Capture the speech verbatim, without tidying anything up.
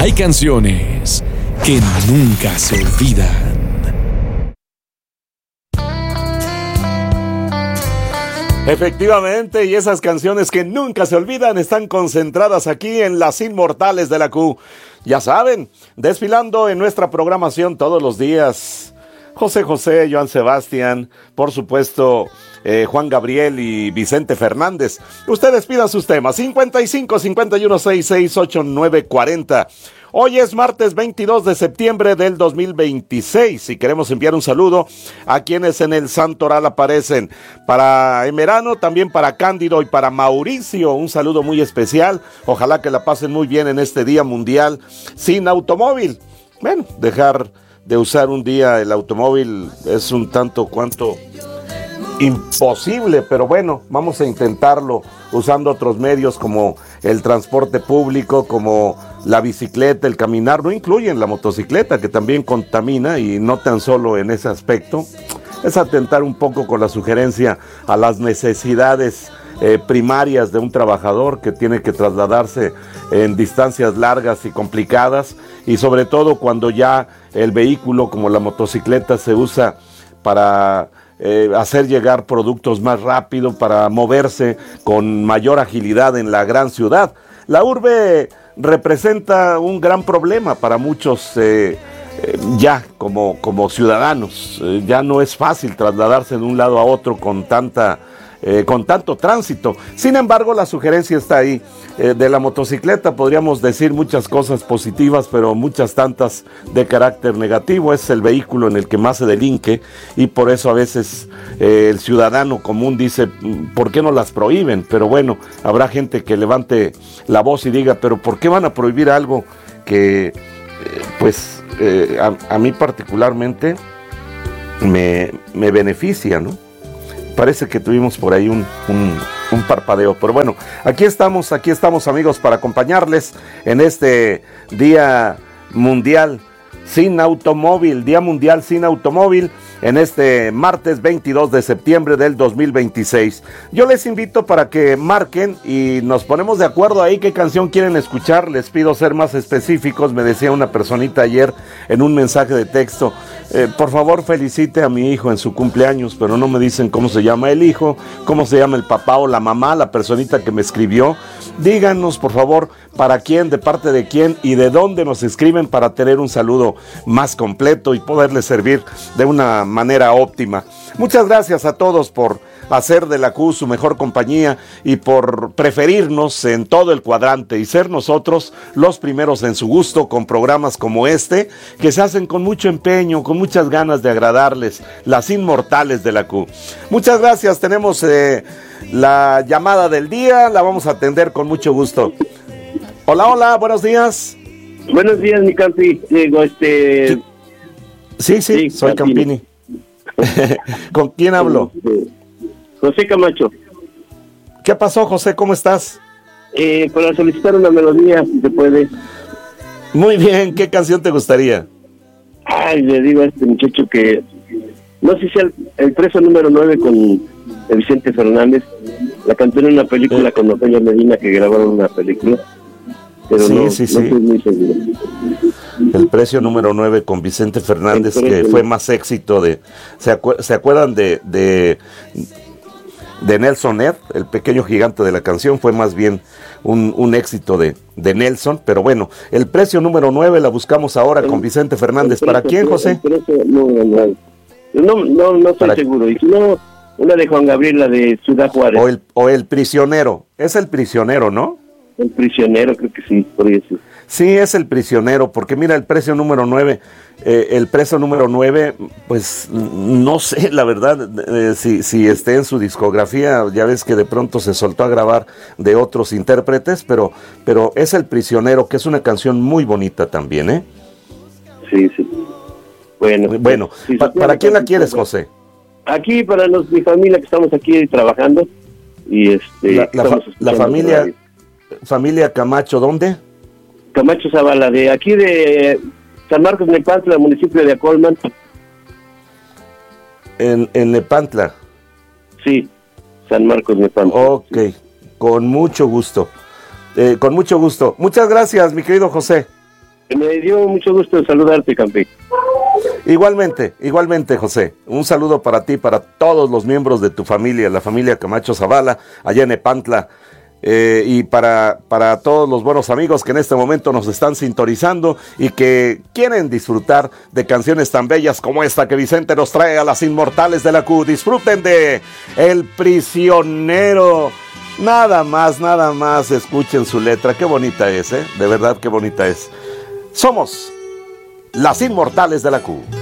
Hay canciones que nunca se olvidan. Efectivamente, y esas canciones que nunca se olvidan están concentradas aquí en Las Inmortales de la Q. Ya saben, desfilando en nuestra programación todos los días. José José, Joan Sebastián, por supuesto, eh, Juan Gabriel y Vicente Fernández. Ustedes pidan sus temas, cincuenta y cinco, cincuenta y uno, sesenta y seis, ochenta y nueve, cuarenta. Hoy es martes veintidós de septiembre del dos mil veintiséis y queremos enviar un saludo a quienes en el Santoral aparecen. Para Emerano, también para Cándido y para Mauricio, un saludo muy especial. Ojalá que la pasen muy bien en este Día Mundial sin Automóvil. Bueno, dejar de usar un día el automóvil es un tanto cuanto imposible, pero bueno, vamos a intentarlo usando otros medios como el transporte público, como la bicicleta, el caminar. No incluyen la motocicleta, que también contamina, y no tan solo en ese aspecto. Es atentar un poco con la sugerencia a las necesidades eh, primarias de un trabajador que tiene que trasladarse en distancias largas y complicadas, y sobre todo cuando ya el vehículo como la motocicleta se usa para eh, hacer llegar productos más rápido, para moverse con mayor agilidad en la gran ciudad. La urbe representa un gran problema para muchos eh, eh, ya como, como ciudadanos. Eh, ya no es fácil trasladarse de un lado a otro con tanta Eh, con tanto tránsito. Sin embargo, la sugerencia está ahí. Eh, de la motocicleta podríamos decir muchas cosas positivas, pero muchas tantas de carácter negativo. Es el vehículo en el que más se delinque, y por eso a veces eh, el ciudadano común dice, ¿por qué no las prohíben? Pero bueno, habrá gente que levante la voz y diga, ¿pero por qué van a prohibir algo que, eh, pues, eh, a, a mí particularmente me, me beneficia, ¿no? Parece que tuvimos por ahí un, un, un parpadeo, pero bueno, aquí estamos, aquí estamos amigos para acompañarles en este Día Mundial Sin Automóvil, Día Mundial Sin Automóvil, en este martes veintidós de septiembre del dos mil veintiséis. Yo les invito para que marquen y nos ponemos de acuerdo ahí qué canción quieren escuchar. Les pido ser más específicos. Me decía una personita ayer en un mensaje de texto, eh, por favor felicite a mi hijo en su cumpleaños, pero no me dicen cómo se llama el hijo, cómo se llama el papá o la mamá. La personita que me escribió, díganos por favor para quién, de parte de quién y de dónde nos escriben, para tener un saludo más completo y poderles servir de una manera óptima. Muchas gracias a todos por hacer de la Q su mejor compañía y por preferirnos en todo el cuadrante y ser nosotros los primeros en su gusto con programas como este, que se hacen con mucho empeño, con muchas ganas de agradarles, Las Inmortales de la Q. Muchas gracias. Tenemos eh, la llamada del día, la vamos a atender con mucho gusto. Hola, hola, buenos días. Buenos días, mi Campi. Digo, este... Sí, sí, sí, soy Campini. ¿Con quién hablo? José Camacho. ¿Qué pasó, José? ¿Cómo estás? Eh, para solicitar una melodía, si se puede. Muy bien, ¿qué canción te gustaría? Ay, le digo a este muchacho que... No sé si el, el preso número nueve con Vicente Fernández. La cantó en una película eh. con Ofelia Medina, que grabaron una película. Pero sí, no, sí, no sí. estoy muy seguro. El precio número nueve con Vicente Fernández, que fue más éxito de... ¿Se, acu- ¿se acuerdan de, de de Nelson Ed, el pequeño gigante de la canción? Fue más bien un, un éxito de, de Nelson, pero bueno, el precio número nueve la buscamos ahora con Vicente Fernández. Precio, ¿Para quién, José? No, no, no, no, no estoy seguro. Y si no, una de Juan Gabriel, la de Ciudad Juárez. O el, o el Prisionero, es el Prisionero, ¿no? El Prisionero, creo que sí, por eso. Sí, es el Prisionero, porque mira, el precio número nueve, eh, el precio número nueve, pues no sé, la verdad, eh, si, si esté en su discografía. Ya ves que de pronto se soltó a grabar de otros intérpretes, pero, pero es el Prisionero, que es una canción muy bonita también, ¿eh? Sí, sí. Bueno, bueno si pa, ¿para quién la quieres, José? Aquí, para los, mi familia, que estamos aquí trabajando, y este... La, la, fa, la familia, familia Camacho, ¿dónde? Camacho Zavala, de aquí de San Marcos, Nepantla, municipio de Acolman. En, en Nepantla. Sí, San Marcos, Nepantla. Ok, sí. Con mucho gusto. Eh, con mucho gusto. Muchas gracias, mi querido José. Me dio mucho gusto saludarte, Campe. Igualmente, igualmente, José. Un saludo para ti, para todos los miembros de tu familia, la familia Camacho Zavala, allá en Epantla, eh, y para, para todos los buenos amigos que en este momento nos están sintonizando y que quieren disfrutar de canciones tan bellas como esta que Vicente nos trae a las inmortales de la Q. Disfruten de El Prisionero. Nada más, nada más, escuchen su letra. Qué bonita es, ¿eh? De verdad, qué bonita es. Somos las inmortales de la Q.